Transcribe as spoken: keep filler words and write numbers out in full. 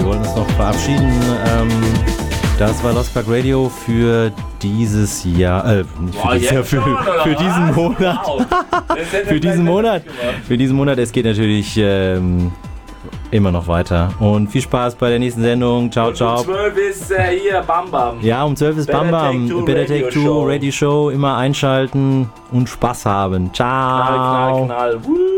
wollten uns noch verabschieden. Ähm, das war Lost Park Radio für dieses Jahr, äh, nicht für Boah, dieses Jahr, für, schon, für diesen was? Monat. Wow. für diesen Monat. Für diesen Monat. Es geht natürlich ähm, immer noch weiter. Und viel Spaß bei der nächsten Sendung. Ciao, Und ciao. Um zwölf ist äh, hier Bam Bam. Ja, um zwölf ist Better Bam Bam. Take Two Better Radio Take Two Show. Radio Show. Immer einschalten und Spaß haben. Ciao. Knall, knall, knall. Woo.